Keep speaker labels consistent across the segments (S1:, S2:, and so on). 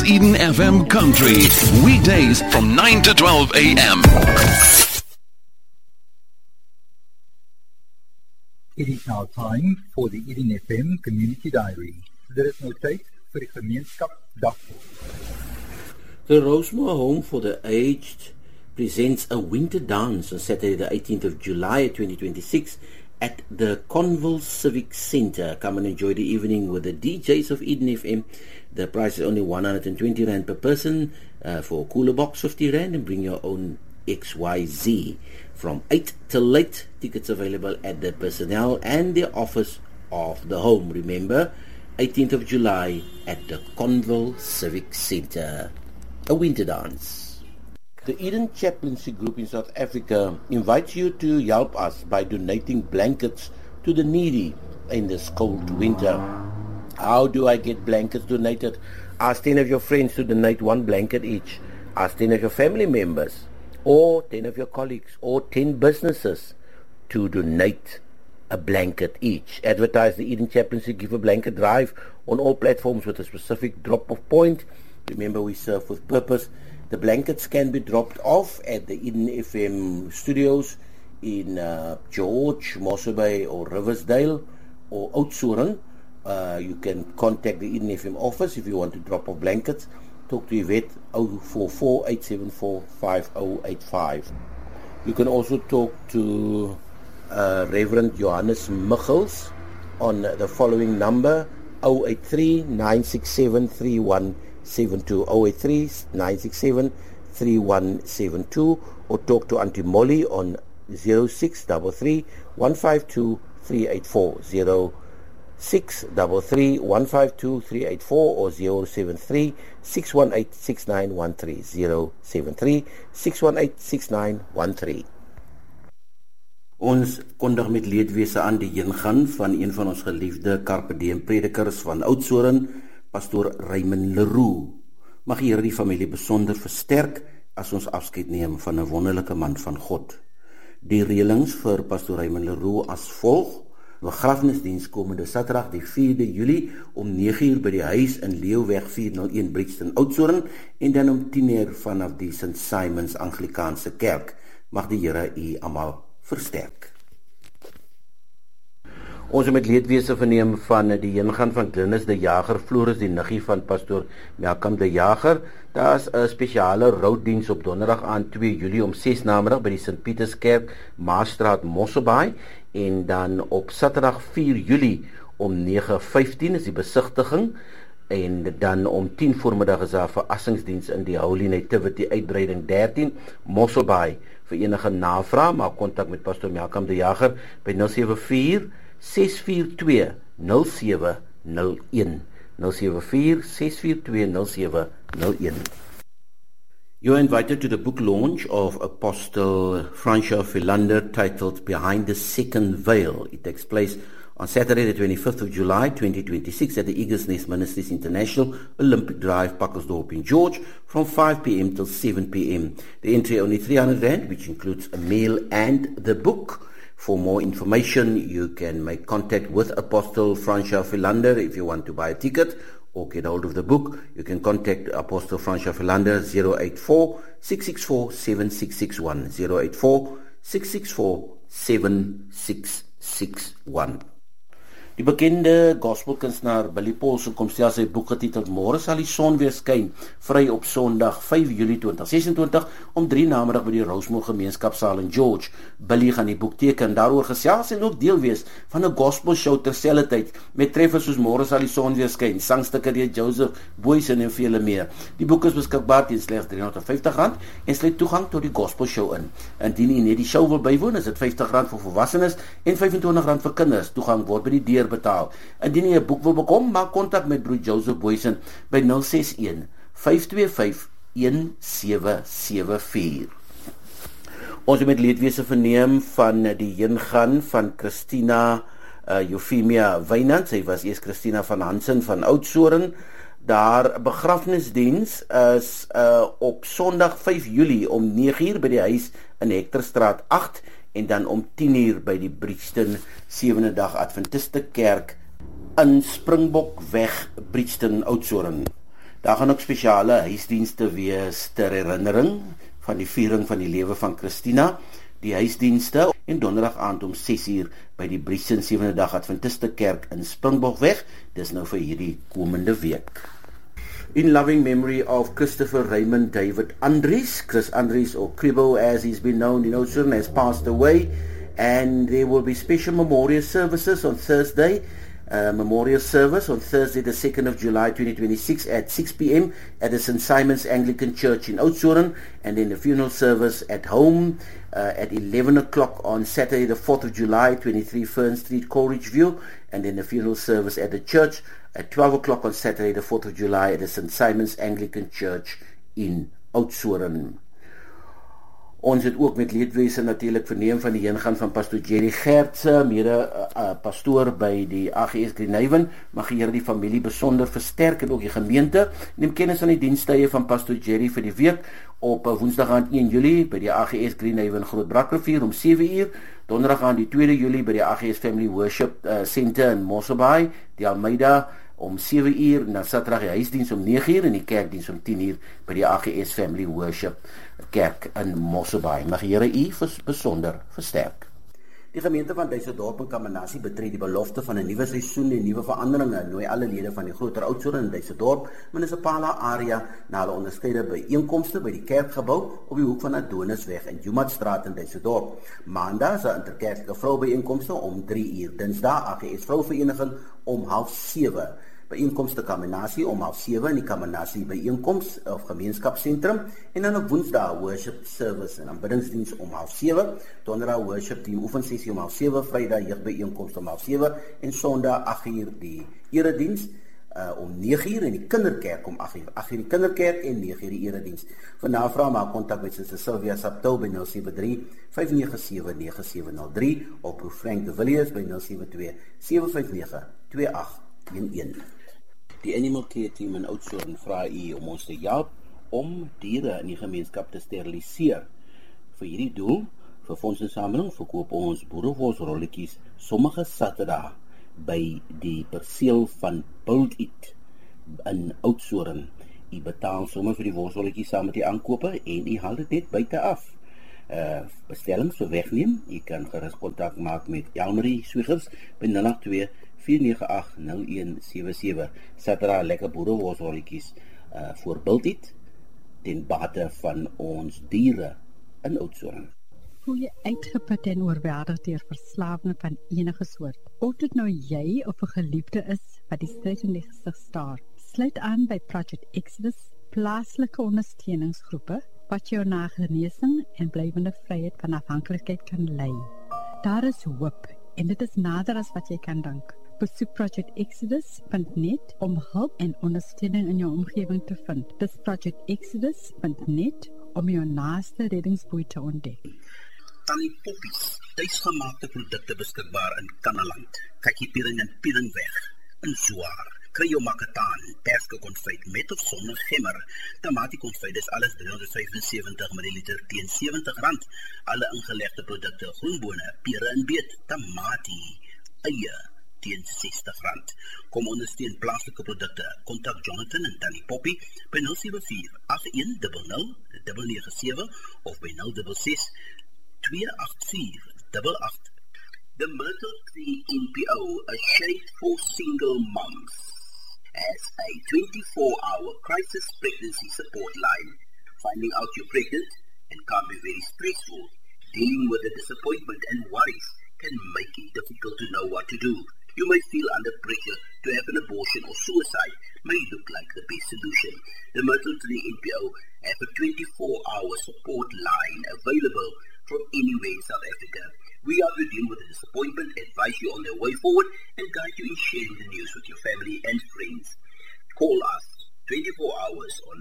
S1: Eden FM Country, weekdays from 9 to 12 a.m.
S2: It is now time for the Eden FM Community Diary. Dit is nou tyd vir die gemeenskap dagboek.
S3: The Rosemore Home for the Aged presents a winter dance on Saturday the 18th of July 2026 at the Conville Civic Centre. Come and enjoy the evening with the DJs of Eden FM. The price is only 120 Rand per person for a cooler box, 50 Rand, and bring your own XYZ. From 8 till late, tickets available at the personnel and the office of the home. Remember, 18th of July at the Conville Civic Centre. A winter dance. The Eden Chaplaincy Group in South Africa invites you to help us by donating blankets to the needy in this cold winter. How do I get blankets donated? Ask 10 of your friends to donate one blanket each. Ask 10 of your family members or 10 of your colleagues or 10 businesses to donate a blanket each. Advertise the Eden Chaplaincy Give a Blanket Drive on all platforms with a specific drop-off point. Remember, we serve with purpose. The blankets can be dropped off at the Eden FM studios in George, Mossel Bay or Riversdale or Oudtshoorn. You can contact the Eden FM office if you want to drop off blankets. Talk to Yvette 044-874-5085. You can also talk to Reverend Johannes Michels on the following number 083-967-3172, 083-967-3172, or talk to Auntie Molly on 0633-152-384, 633-152-384 or 073-618-6913, 073-618-6913. Ons kondig met leedwese aan die heengaan van een van ons geliefde Carpe Diem predikers van Oudtshoorn, Pastoor Raymond Leroux. Mag die Here die familie besonder versterk as ons afskeid neem van 'n wonderlike man van God. Die reëlings vir Pastoor Raymond Leroux as volg: begrafnisdiens komende Saterdag die 4de Julie om 9 uur by die huis in Leeuweg 401 Brixton Oudtshoorn en dan om 10 uur vanaf die St. Simons Anglikaanse Kerk. Mag die Here u almal versterk. Ons het met leedwese verneem van die heengaan van Glynis de Jager, Floris die niggie van Pastoor Malcolm de Jager. Daar is 'n spesiale roudiens op donderdag aan 2 Julie om 6 namiddag by die St. Pieterskerk, Maasstraat, Mossel Bay, en dan op Saterdag 4 Julie om 9:15 is die besigtiging, en dan om 10 voormiddag is daar 'n verrassingsdiens in die Holy Nativity uitbreiding 13 Mossel Bay. Vir enige navraag maak kontak met Pastoor Malcolm de Jager by 074-642-0701, 074-642-0701. You are invited to the book launch of Apostle Francois Philander titled Behind the Second Veil. It takes place on Saturday the 25th of July 2026 at the Eagles Nest Ministries International Olympic Drive, Pakkersdorp in George from 5 p.m. till 7 p.m. The entry only 300 Rand, which includes a meal and the book. For more information, you can make contact with Apostle Francois Philander if you want to buy a ticket or get hold of the book. You can contact Apostle Francois Philander 084-664-7661, 084-664-7661. Die bekende gospelkunstenaar Billy Paulson kom stel sy boek getiteld Môre sal die son weer skyn, vry op Sondag 5 Julie 2026 om 3 namiddag by die Rosemore Gemeenskapsaal in George. Billy gaan die boek teken, daaroor gesels en ook deel wees van 'n gospel show terselfdertyd met treffers soos Môre sal die son weer skyn, sangstukke deur Joseph Boysen en vele meer. Die boek is beskikbaar teen slegs R350 en sluit toegang tot die gospel show in. Indien u net die show wil bywoon, is dit R50 vir volwassenes en R25 vir kinders. Toegang word by die deur betaal. Indien jy 'n boek wil bekom, maak kontak met broer Joseph Boysen by 061-525-1774. Ons het met leedwese verneem van die heengaan van Christina Euphemia Wynand. Sy was eers Christina van Hansen van Oudtshoorn. Daar begrafnisdiens is op Sondag 5 Julie om 9 uur by die huis in Hekterstraat 8 en dan om 10 uur by die Brixton 7de dag Adventiste Kerk in Springbokweg, Brixton, Oudtshoorn. Daar gaan ook spesiale huisdienste wees ter herinnering van die viering van die lewe van Christina. Die huisdienste en donderdag aand om 6uur by die Briesen Sewende Dag Adventiste Kerk in Springbokweg. Dis nou vir hierdie komende week. In loving memory of Christopher Raymond David Andries, Chris Andries, or Cribbo as he's been known in Oudtshoorn, has passed away, and there will be special memorial services on Thursday. Memorial service on Thursday the 2nd of July 2026 at 6 p.m. at the St. Simon's Anglican Church in Oudtshoorn, and then the funeral service at home at 11 o'clock on Saturday the 4th of July, 23 Fern Street, Coleridge View, and then the funeral service at the church at 12 o'clock on Saturday the 4th of July at the St. Simon's Anglican Church in Oudtshoorn. Ons het ook met leedwese natuurlik verneem van die heengaan van Pastor Jerry Gertse, mede pastoor by die AGS Greenhaven. Mag die Here die familie besonder versterk en ook die gemeente. Neem kennis van die dienstye van Pastor Jerry vir die week op Woensdag aan 1 Julie by die AGS Greenhaven Grootbrakrivier om 7uur. Donderdag aan die 2 Julie by die AGS Family Worship Center in Mosselbaai, die Almeida om 7uur, en dan Saterdag die huisdiens om 9uur en die kerkdiens om 10uur by die AGS Family Worship Kerk in Mosselbaai. Mag die Here u besonder versterk. Die gemeente van Duisendorp en Kamanasie betree die belofte van 'n nuwe seisoen en nuwe veranderinge. Nooi alle lede van die groter Oudtshoorn en Duisendorp munisipale area na hulle onderskeide byeenkomste by die kerkgebou op die hoek van Adonisweg en Jumatstraat in Duisendorp. Maandag is 'n interkerklike vroubyeenkomste om 3uur. Dinsdag AGS Vrouvereniging om 6:30. Byeenkomste Kamanasie om 6:30 in die Kamanasie byeenkoms of gemeenskapsentrum, en dan op Woensdag worship service en aanbiddingsdiens om 6:30, Donderdag worship team oefensessie om 6:30, Vrydag jeugbyeenkoms om 6:30 en Sondag 8uur die erediens om 9uur en die kinderkerk om 8uur. 8uur die kinderkerk en 9uur die erediens. Vir navraag maak kontak met Suster Sylvia Saptou by 073-597-9703 of Prof Frank de Villiers by 072-759-2811. Die Animal Care Team in Oudtshoorn vra u om ons te help om diere in die gemeenskap te steriliseer. Vir hierdie doel, vir fondsinsameling, verkoop ons boerewolsrolletjies sommige Saterdag by die perseel van Build It in Oudtshoorn. U betaal sommer vir die wolsrolletjies saam met die aankope en u haal dit net buite af. Bestellings vir wegneem, u kan gerus kontak maak met Elmarie Swiggers by 082-498-0177. Saterdag lekker boerewolsrolletjies voor Build It ten bate van ons diere in Oudtshoorn.
S4: Voel jy uitgeput en oorweldig deur verslawing van enige soort? Of dit nou jy of 'n geliefde is wat die stryd in die gesig staar, sluit aan by Project Exodus, plaaslike ondersteuningsgroepe wat jou na genesing en blywende vryheid van afhanklikheid kan lei. Daar is hoop en dit is nader as wat jy kan dink. Besoek projectexodus.net om hulp en ondersteuning in jou omgewing te vind. Dis projectexodus.net om jou naaste reddingsboei te ontdek.
S5: Tannie Poppies, tuisgemaakte produkte beskikbaar in Kannaland. Kakkie-piering en pieringweg in Zwaar. Kry jou makataan, perske konfyt met of sonder gemmer. Tamatie konfyt is alles 375 ml teen R70. Alle ingelegde produkte, groenbone, pere en beet, tamatie, eie teen R60. Kom ondersteun plaaslike produkte. Kontak Jonathan en Tannie Poppy by 074-8100-997 of by 066-284-88. The Myrtle Tree NPO, a shade for single moms, has a 24-hour crisis pregnancy support line. Finding out you're pregnant and can be very stressful. Dealing with the disappointment and worries can make it difficult to know what to do. You may feel under pressure to have an abortion, or suicide may look like the best solution. The Myrtle Tree NPO have a 24-hour support line available from anywhere in South Africa. We are to deal with the disappointment, advise you on the way forward, and guide you in sharing the news with your family and friends. Call us 24 hours on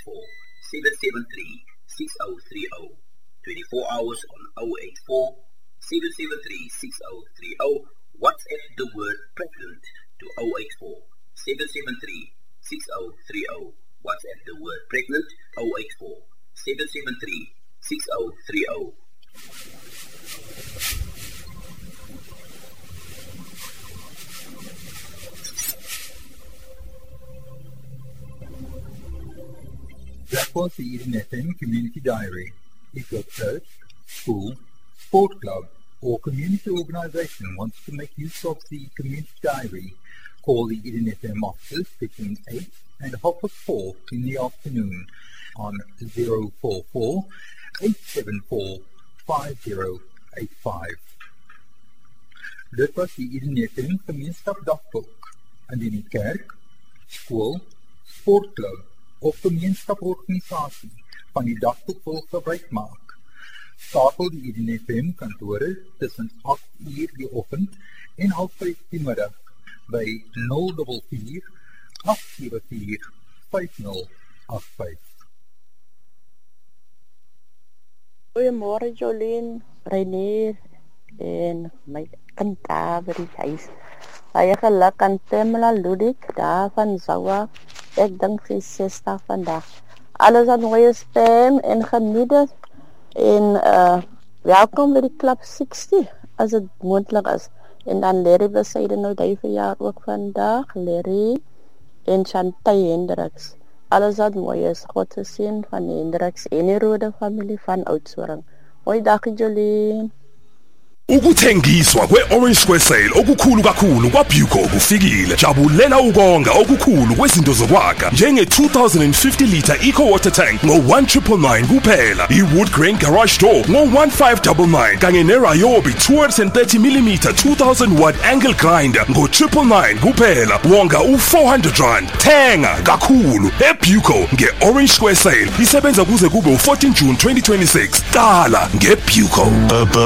S5: 084-773-6030. 24 hours on 084-773-6030. WhatsApp the word pregnant to 084-773-6030. WhatsApp the word pregnant 084-773-6030.
S2: That was the Eden FM Community Diary. If your church, school, sport club, or community organization wants to make use of the Community Diary, call the Eden FM offices between 8 and 4:30 in the afternoon on 044 874 5085. Dit was die Eden FM Gemeenskap Dagboek. Indien die kerk, skool, sportklub of gemeenskaporganisasie van die dagboek wil gebruik maak, skakel die Eden FM kantore tussen 8 uur die oggend en 5:30 die middag by 044 874 5085.
S6: Goeiemôre Jolien, Reinier en my kind daar by die huis. Baie geluk aan Pamela Ludik daar van Zawa. Ek dink sy is 60 vandag. Alles aan mooie Pam en geniet dit. En welkom by die Club 60 as dit moontlik is. En dan Larry besyde nou die verjaar ook vandag. Larry en Chantal Hendricks. Alles wat mooi is, God se seën van Hendricks en die Rode familie van Oudtshoorn. Mooi dag Jolien.
S7: Ukuthengiswa kwe-Orange Square Sale okukhulu kakhulu kwaBuco kufikile. Jabulela ukonga okukhulu kwezinto zokwakha njenge 2050 liter Eco Water Tank ngo-1,999 kuphela, i-Wood Grain Garage Door ngo-1,599 kanye ne-Ryobi 230mm 2000 watt angle grinder ngo-999 kuphela. Wonga u-R400. Thenga kakhulu eBuco nge-Orange Square Sale. Isebenza kuze kube u-14 June 2026. Qala ngeBuco.